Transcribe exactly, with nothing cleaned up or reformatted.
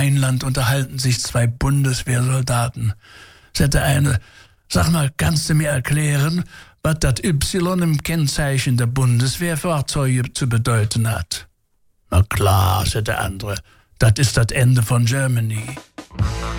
Rheinland unterhalten sich zwei Bundeswehrsoldaten. Sagt der eine, sag mal, kannst du mir erklären, was das Y im Kennzeichen der Bundeswehrfahrzeuge zu bedeuten hat? Na klar, sagt der andere, das ist das Ende von Germany.